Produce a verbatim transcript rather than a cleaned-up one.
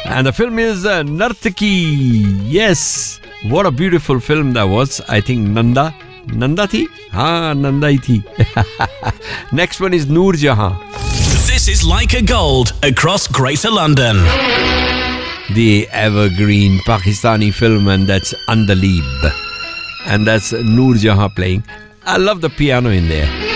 And the film is uh, Nartaki. Yes, what a beautiful film that was. I think Nanda. Nanda thi? Haan, Nanda hi thi. Next one is Noor Jahan. This is Like a Gold across Greater London. The evergreen Pakistani film, and that's Andalib. And that's Noor Jahan playing. I love the piano in there.